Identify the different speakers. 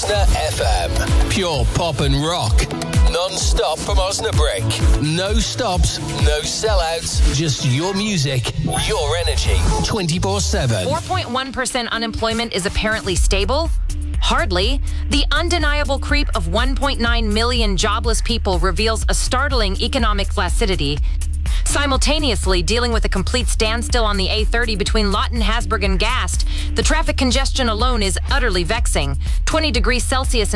Speaker 1: Osna FM. Pure pop and rock. Non-stop from Osnabrück. No stops, no sellouts. Just your music, your energy. 24/7.
Speaker 2: 4.1% unemployment is apparently stable? Hardly. The undeniable creep of 1.9 million jobless people reveals a startling economic flaccidity. Simultaneously dealing with a complete standstill on the A30 between Lawton, Hasburg, and Gast, the traffic congestion alone is utterly vexing. 20 degrees Celsius